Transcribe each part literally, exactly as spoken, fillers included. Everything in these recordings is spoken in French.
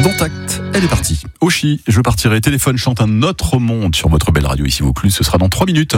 Dans Tact, elle est partie. Oshi, je partirai. Téléphone chante un autre monde sur votre belle radio ici Vaucluse. Ce sera dans trois minutes.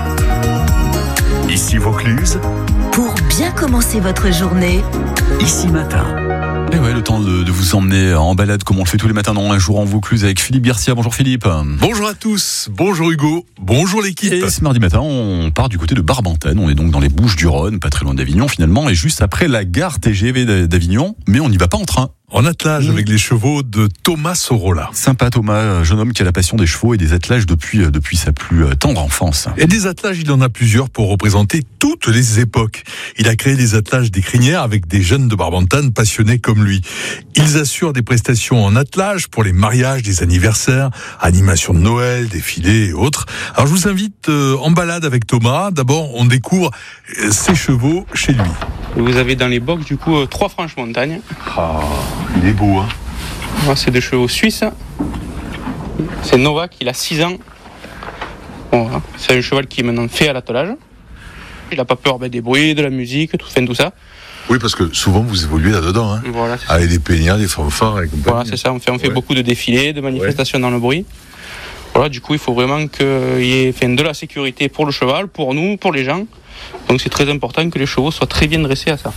Ici Vaucluse. Pour bien commencer votre journée. Ici Matin. Et ouais, le temps de, de vous emmener en balade comme on le fait tous les matins dans Un jour en Vaucluse avec Philippe Garcia. Bonjour Philippe. Bonjour à tous, bonjour Hugo, bonjour l'équipe. Et ce mardi matin, on part du côté de Barbantane. On est donc dans les Bouches-du-Rhône, pas très loin d'Avignon finalement, et juste après la gare T G V d'Avignon. Mais on n'y va pas en train. En attelage, mmh. avec les chevaux de Thomas Sorolla. Sympa Thomas, jeune homme qui a la passion des chevaux et des attelages depuis, depuis sa plus tendre enfance. Et des attelages, il en a plusieurs pour représenter toutes les époques. Il a créé les attelages des crinières avec des jeunes de Barbantane passionnés comme lui. Ils assurent des prestations en attelage pour les mariages, des anniversaires, animations de Noël, défilés et autres. Alors je vous invite euh, en balade avec Thomas. D'abord, on découvre euh, ses chevaux chez lui. Vous avez dans les box du coup euh, trois franches montagnes. Ah, il est beau, hein. Moi, c'est des chevaux suisses. C'est Novak, il a six ans. Voilà. C'est un cheval qui est maintenant fait à l'attelage. Il n'a pas peur ben, des bruits, de la musique, tout, fin, tout ça. Oui, parce que souvent vous évoluez là-dedans, hein. Voilà, c'est avec ça. des pénières, des fanfares et compagnie. Voilà, c'est ça. On fait, on fait ouais. beaucoup de défilés, de manifestations ouais. dans le bruit. Voilà, du coup, il faut vraiment qu'il y ait enfin, de la sécurité pour le cheval, pour nous, pour les gens. Donc c'est très important que les chevaux soient très bien dressés à ça.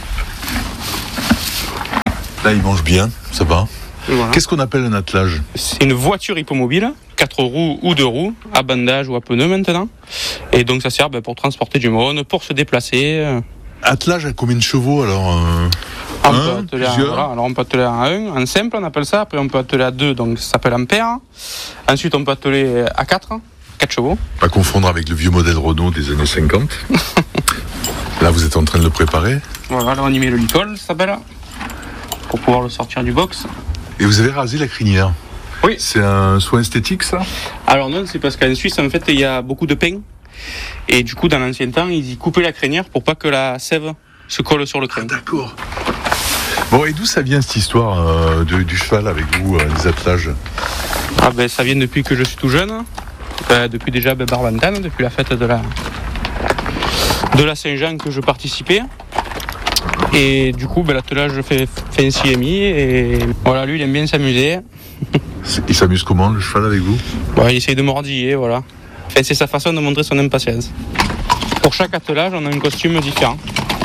Là, ils mangent bien, ça va. Voilà. Qu'est-ce qu'on appelle un attelage ? C'est une voiture hippomobile, quatre roues ou deux roues, à bandage ou à pneus maintenant. Et donc ça sert ben, pour transporter du monde, pour se déplacer. Attelage à combien de chevaux alors euh, on, un, peut à, voilà, alors on peut atteler à un, en simple on appelle ça, après on peut atteler à deux, donc ça s'appelle en paire. Ensuite on peut atteler à quatre, quatre chevaux. Pas confondre avec le vieux modèle Renault des années cinquante. Là vous êtes en train de le préparer. Voilà, là on y met le licol, ça s'appelle, pour pouvoir le sortir du box. Et vous avez rasé la crinière ? Oui. C'est un soin esthétique ça ? Alors non, c'est parce qu'en Suisse en fait il y a beaucoup de pins. Et du coup dans l'ancien temps ils y coupaient la crinière pour pas que la sève se colle sur le crâne. Ah, d'accord. Bon, et d'où ça vient cette histoire euh, de, du cheval avec vous, euh, les attelages ? Ah ben ça vient depuis que je suis tout jeune. Euh, depuis déjà ben, Barbantane, depuis la fête de la de la Saint-Jean que je participais. Et du coup ben, l'attelage fait, fait ainsi est mis. Et voilà, lui il aime bien s'amuser. Il s'amuse comment le cheval avec vous ? Bah, il essaye de mordiller, voilà. Enfin, c'est sa façon de montrer son impatience. Pour chaque attelage, on a un costume différent.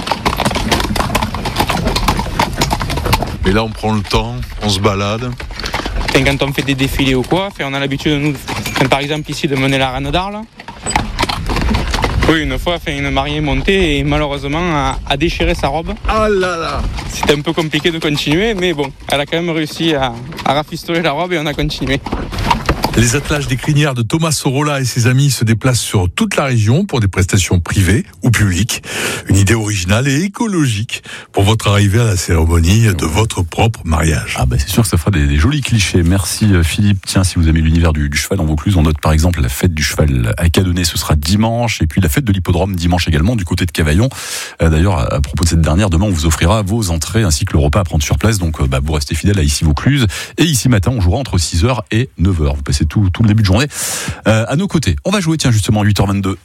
Et là, on prend le temps, on se balade. Enfin, quand on fait des défilés ou quoi, enfin, on a l'habitude, nous, enfin, par exemple ici, de mener la reine d'Arles. Oui, une fois, enfin, une mariée est montée et malheureusement a, a déchiré sa robe. Ah là là ! C'était un peu compliqué de continuer, mais bon, elle a quand même réussi à, à rafistoler la robe et on a continué. Les attelages des crinières de Thomas Sorolla et ses amis se déplacent sur toute la région pour des prestations privées ou publiques. Une idée originale et écologique pour votre arrivée à la cérémonie de votre propre mariage. Ah bah c'est sûr que ça fera des, des jolis clichés. Merci Philippe. Tiens, si vous aimez l'univers du, du cheval en Vaucluse, on note par exemple la fête du cheval à Cadonnet, ce sera dimanche, et puis la fête de l'hippodrome dimanche également du côté de Cavaillon. Euh, d'ailleurs, à, à propos de cette dernière, demain on vous offrira vos entrées ainsi que le repas à prendre sur place. Donc euh, bah, vous restez fidèles à Ici Vaucluse. Et ici matin, on jouera entre six heures et neuf heures. Vous passez tout, tout le début de journée euh, à nos côtés. On va jouer, tiens, justement, à huit heures vingt-deux.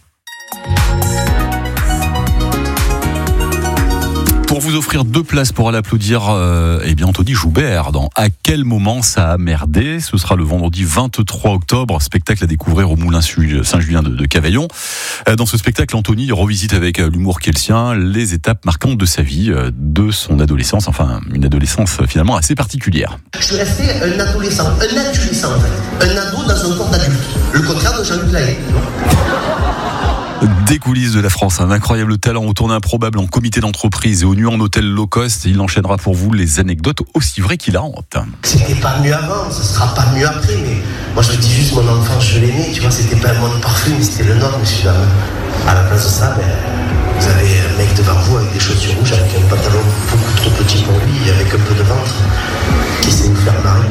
Pour vous offrir deux places pour aller applaudir euh, eh bien Anthony Joubert dans À quel moment ça a merdé. Ce sera le vendredi vingt-trois octobre, spectacle à découvrir au Moulin Saint-Julien de, de Cavaillon. Euh, dans ce spectacle, Anthony revisite avec euh, l'humour qui est le sien les étapes marquantes de sa vie, euh, de son adolescence, enfin une adolescence euh, finalement assez particulière. Je suis resté un adolescent, un adolescent en fait, un ado dans un corps d'adulte, le contraire de Jean-Luc Lahaye. Des coulisses de la France, un incroyable talent au tournée improbable en comité d'entreprise et au nu en hôtel low cost. Il enchaînera pour vous les anecdotes aussi vraies qu'il a honte. C'était pas mieux avant, ce sera pas mieux après, mais moi je vous dis juste mon enfant, je l'aimais, tu vois, c'était pas un monde parfait, mais c'était le nôtre, monsieur dame. À la place de ça, ben, vous avez un mec devant vous avec des chaussures rouges, avec un pantalon beaucoup trop petit pour lui, avec un peu de ventre, qui sait nous faire marrer.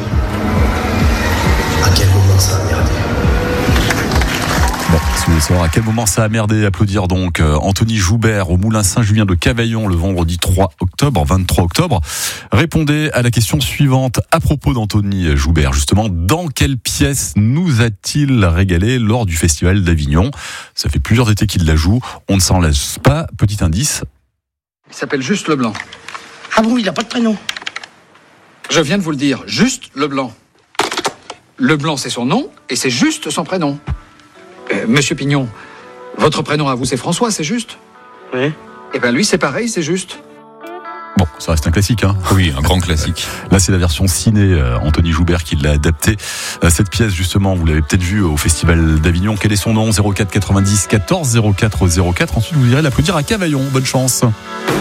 À quel moment ça a merdé ? Bon, si vous voulez savoir à quel moment ça a merdé, applaudir donc euh, Anthony Joubert au Moulin Saint-Julien de Cavaillon le vendredi trois octobre, vingt-trois octobre. Répondez à la question suivante à propos d'Anthony Joubert, justement, dans quelle pièce nous a-t-il régalé lors du Festival d'Avignon ? Ça fait plusieurs étés qu'il la joue, on ne s'en laisse pas. Petit indice. Il s'appelle Juste Leblanc. Ah bon, il n'a pas de prénom ? Je viens de vous le dire, Juste Leblanc. Leblanc, c'est son nom, et c'est Juste son prénom. Euh, Monsieur Pignon, votre prénom à vous, c'est François, c'est juste? Oui. Eh ben lui, c'est pareil, c'est Juste. Bon, ça reste un classique, hein. Oui, un grand classique. Là, c'est la version ciné, euh, Anthony Joubert qui l'a adapté. Euh, cette pièce, justement, vous l'avez peut-être vue au Festival d'Avignon. Quel est son nom? zéro quatre quatre-vingt-dix quatorze zéro quatre zéro quatre. Ensuite, vous irez l'applaudir à Cavaillon. Bonne chance.